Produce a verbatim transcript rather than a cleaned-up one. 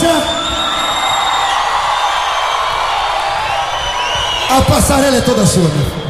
Rocha. A passarela é toda sua, meu filho.